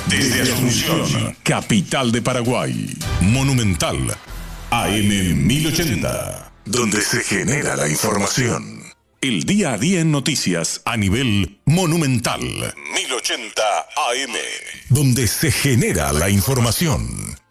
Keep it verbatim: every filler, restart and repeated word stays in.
Desde Asunción, capital de Paraguay. Monumental A M mil ochenta, donde se genera la información. El día a día en noticias a nivel monumental. mil ochenta A M, donde se genera la información.